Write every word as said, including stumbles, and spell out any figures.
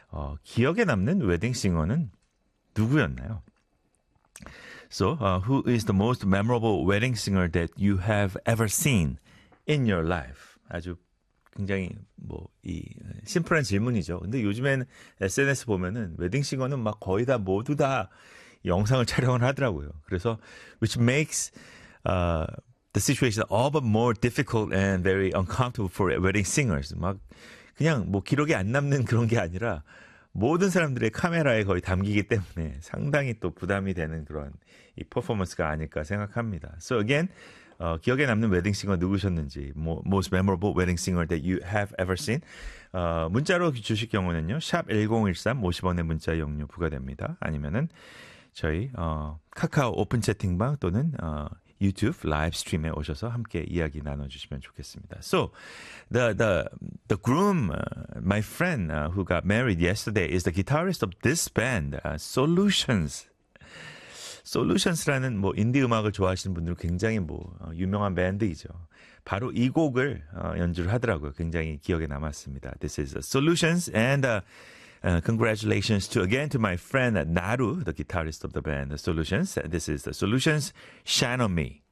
어, 기억에 남는 웨딩싱어는 누구였나요? So, uh, who is the most memorable wedding singer that you have ever seen in your life? 아주 굉장히 뭐 이 심플한 질문이죠. 근데 요즘엔 에스엔에스 보면은 웨딩싱어는 막 거의 다 모두 다 영상을 촬영을 하더라고요. 그래서 which makes uh, the situation all but more difficult and very uncomfortable for wedding singers. 막 그냥 뭐 기록이 안 남는 그런 게 아니라 모든 사람들의 카메라에 거의 담기기 때문에 상당히 또 부담이 되는 그런 이 퍼포먼스가 아닐까 생각합니다. So again, 어, 기억에 남는 웨딩싱어 누구셨는지, most memorable wedding singer that you have ever seen. 어, 문자로 주실 경우는요, 샵 일공일삼 오십 원의 문자 이용료 부과됩니다. 아니면은 저희 어, 카카오 오픈 채팅방 또는 어, 유튜브 라이브 스트림에 오셔서 함께 이야기 나눠주시면 좋겠습니다. So, the the the groom, uh, my friend uh, who got married yesterday, is the guitarist of this band, uh, Solutions. Solutions라는 뭐 인디 음악을 좋아하시는 분들은 굉장히 뭐 어, 유명한 밴드이죠. 바로 이 곡을 어, 연주를 하더라고요. 굉장히 기억에 남았습니다. This is uh, Solutions and uh, Uh, congratulations to again to my friend uh, Naru, the guitarist of the band The Solutions. This is The Solutions, Shine on Me.